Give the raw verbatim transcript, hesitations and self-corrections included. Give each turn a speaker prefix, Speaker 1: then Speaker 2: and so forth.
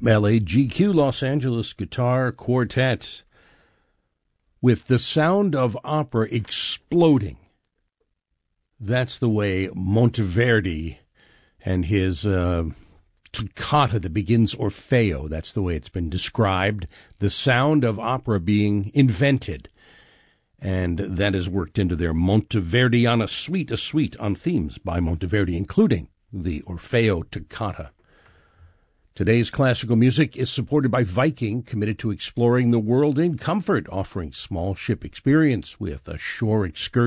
Speaker 1: L A G Q, Los Angeles Guitar Quartet, with the sound of opera exploding. That's the way Monteverdi and his uh, toccata that begins Orfeo, that's the way it's been described, the sound of opera being invented. And that is worked into their Monteverdiana suite, a suite on themes by Monteverdi, including the Orfeo toccata. Today's classical music is supported by Viking, committed to exploring the world in comfort, offering small ship experience with a shore excursion.